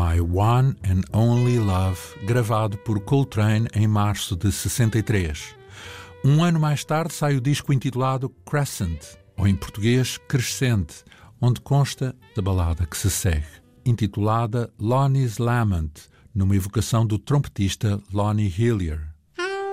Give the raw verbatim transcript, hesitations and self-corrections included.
My One and Only Love, gravado por Coltrane em março de sessenta e três. Um ano mais tarde sai o disco intitulado Crescent, ou em português Crescente, onde consta da balada que se segue, intitulada Lonnie's Lament, numa evocação do trompetista Lonnie Hillier.